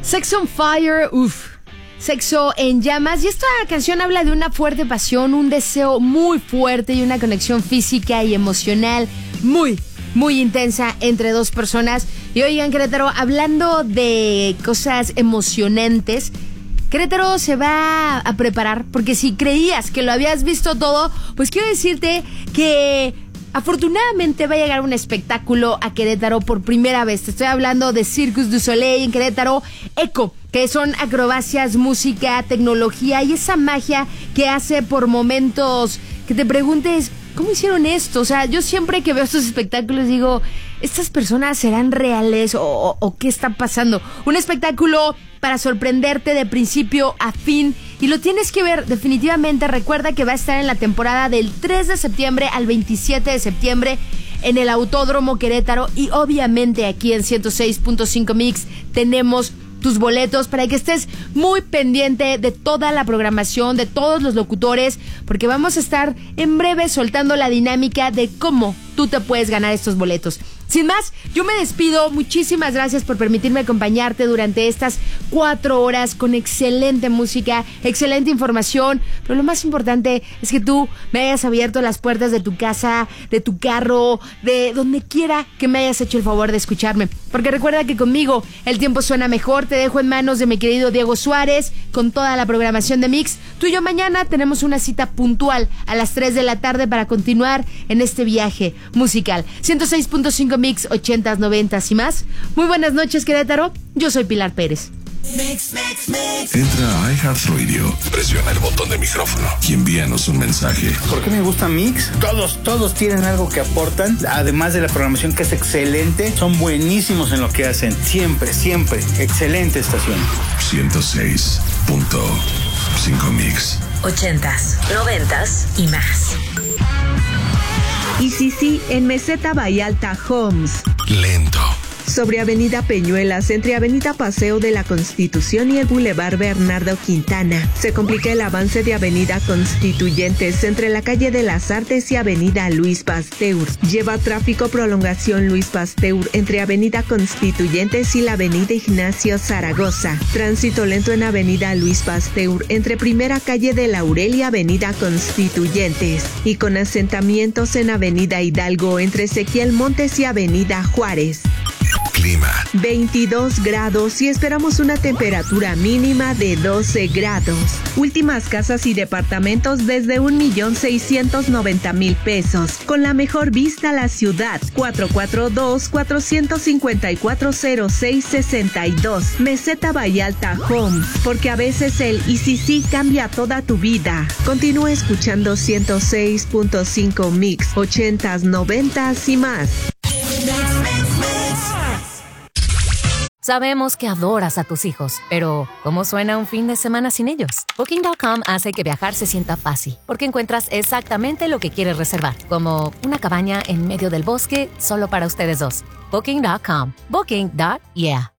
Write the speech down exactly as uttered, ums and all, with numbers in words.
Sex on Fire, uff. Sexo en llamas. Y esta canción habla de una fuerte pasión, un deseo muy fuerte y una conexión física y emocional muy, muy intensa entre dos personas. Y oigan, Querétaro, hablando de cosas emocionantes, Querétaro se va a preparar, porque si creías que lo habías visto todo, pues quiero decirte que afortunadamente va a llegar un espectáculo a Querétaro por primera vez. Te estoy hablando de Circus du Soleil en Querétaro, Eco, que son acrobacias, música, tecnología y esa magia que hace por momentos que te preguntes, ¿cómo hicieron esto? O sea, yo siempre que veo estos espectáculos digo, ¿estas personas serán reales o, o, o qué está pasando? Un espectáculo para sorprenderte de principio a fin y lo tienes que ver definitivamente. Recuerda que va a estar en la temporada del tres de septiembre al veintisiete de septiembre en el Autódromo Querétaro y obviamente aquí en ciento seis punto cinco Mix tenemos tus boletos para que estés muy pendiente de toda la programación, de todos los locutores, porque vamos a estar en breve soltando la dinámica de cómo tú te puedes ganar estos boletos. Sin más, yo me despido. Muchísimas gracias por permitirme acompañarte durante estas cuatro horas con excelente música, excelente información, pero lo más importante es que tú me hayas abierto las puertas de tu casa, de tu carro, de donde quiera que me hayas hecho el favor de escucharme, porque recuerda que conmigo el tiempo suena mejor. Te dejo en manos de mi querido Diego Suárez con toda la programación de Mix. Tú y yo mañana tenemos una cita puntual a las tres de la tarde para continuar en este viaje musical. ciento seis punto cinco Mix, ochentas, noventas y más. Muy buenas noches, Querétaro. Yo soy Pilar Pérez. Mix, mix, mix. Entra a iHeartRadio, presiona el botón de micrófono y envíanos un mensaje. ¿Por qué me gusta Mix? Todos, todos tienen algo que aportan, además de la programación que es excelente. Son buenísimos en lo que hacen. Siempre, siempre. Excelente estación. ciento seis punto cinco Mix. Ochentas, noventas y más. Y sí, sí, en Meseta Vallalta Homes. Lento. Sobre Avenida Peñuelas, entre Avenida Paseo de la Constitución y el Boulevard Bernardo Quintana. Se complica el avance de Avenida Constituyentes entre la calle de las Artes y Avenida Luis Pasteur. Lleva tráfico prolongación Luis Pasteur entre Avenida Constituyentes y la Avenida Ignacio Zaragoza. Tránsito lento en Avenida Luis Pasteur entre Primera Calle de Laurel y Avenida Constituyentes. Y con asentamientos en Avenida Hidalgo entre Ezequiel Montes y Avenida Juárez. Clima. veintidós grados y esperamos una temperatura mínima de doce grados. Últimas casas y departamentos desde un millón seiscientos noventa mil pesos. Con la mejor vista a la ciudad. cuatro cuatro dos, cuatro cinco cuatro, cero seis seis dos. Meseta Vallalta Home. Porque a veces el y si sí cambia toda tu vida. Continúa escuchando ciento seis punto cinco Mix. ochentas, noventas y más. Sabemos que adoras a tus hijos, pero ¿cómo suena un fin de semana sin ellos? Booking punto com hace que viajar se sienta fácil, porque encuentras exactamente lo que quieres reservar, como una cabaña en medio del bosque solo para ustedes dos. Booking punto com. Booking. Yeah.